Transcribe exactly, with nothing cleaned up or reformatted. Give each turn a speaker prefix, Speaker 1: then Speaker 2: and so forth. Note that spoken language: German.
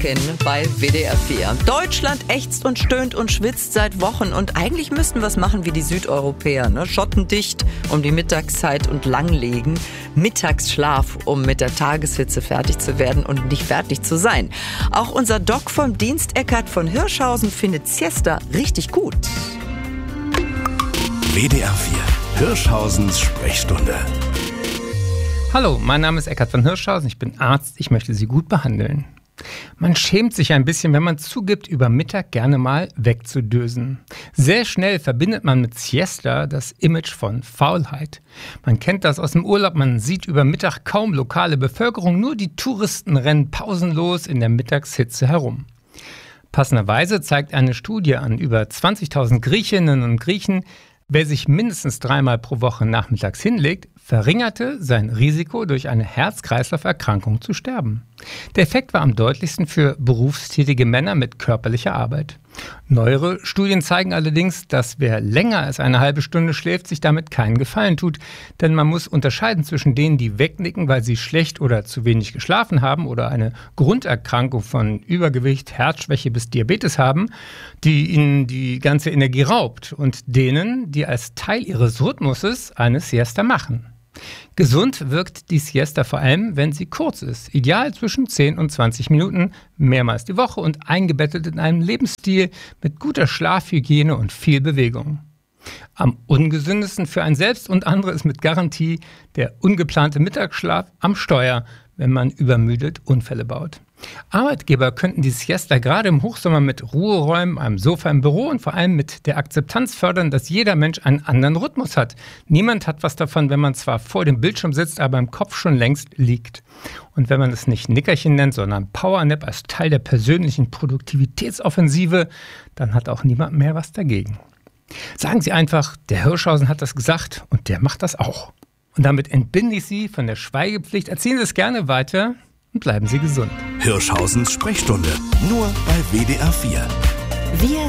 Speaker 1: Morgen bei W D R vier. Deutschland ächzt und stöhnt und schwitzt seit Wochen und eigentlich müssten wir es machen wie die Südeuropäer, ne? Schottendicht um die Mittagszeit und langlegen, Mittagsschlaf, um mit der Tageshitze fertig zu werden und nicht fertig zu sein. Auch unser Doc vom Dienst Eckhard von Hirschhausen findet Siesta richtig gut.
Speaker 2: W D R vier, Hirschhausens Sprechstunde.
Speaker 3: Hallo, mein Name ist Eckhard von Hirschhausen, ich bin Arzt, ich möchte Sie gut behandeln. Man schämt sich ein bisschen, wenn man zugibt, über Mittag gerne mal wegzudösen. Sehr schnell verbindet man mit Siesta das Image von Faulheit. Man kennt das aus dem Urlaub, man sieht über Mittag kaum lokale Bevölkerung, nur die Touristen rennen pausenlos in der Mittagshitze herum. Passenderweise zeigt eine Studie an über zwanzigtausend Griechinnen und Griechen, wer sich mindestens dreimal pro Woche nachmittags hinlegt, verringerte sein Risiko, durch eine Herz-Kreislauf-Erkrankung zu sterben. Der Effekt war am deutlichsten für berufstätige Männer mit körperlicher Arbeit. Neuere Studien zeigen allerdings, dass wer länger als eine halbe Stunde schläft, sich damit keinen Gefallen tut. Denn man muss unterscheiden zwischen denen, die wegnicken, weil sie schlecht oder zu wenig geschlafen haben oder eine Grunderkrankung von Übergewicht, Herzschwäche bis Diabetes haben, die ihnen die ganze Energie raubt, und denen, die als Teil ihres Rhythmuses eine Siesta machen. Gesund wirkt die Siesta vor allem, wenn sie kurz ist. Ideal zwischen zehn und zwanzig Minuten, mehrmals die Woche und eingebettet in einem Lebensstil mit guter Schlafhygiene und viel Bewegung. Am ungesündesten für einen selbst und andere ist mit Garantie der ungeplante Mittagsschlaf am Steuer, wenn man übermüdet Unfälle baut. Arbeitgeber könnten die Siesta gerade im Hochsommer mit Ruheräumen, einem Sofa im Büro und vor allem mit der Akzeptanz fördern, dass jeder Mensch einen anderen Rhythmus hat. Niemand hat was davon, wenn man zwar vor dem Bildschirm sitzt, aber im Kopf schon längst liegt. Und wenn man es nicht Nickerchen nennt, sondern Powernap als Teil der persönlichen Produktivitätsoffensive, dann hat auch niemand mehr was dagegen. Sagen Sie einfach, der Hirschhausen hat das gesagt und der macht das auch. Und damit entbinde ich Sie von der Schweigepflicht. Erzählen Sie es gerne weiter und bleiben Sie gesund.
Speaker 2: Hirschhausens Sprechstunde, nur bei W D R vier.
Speaker 1: Wir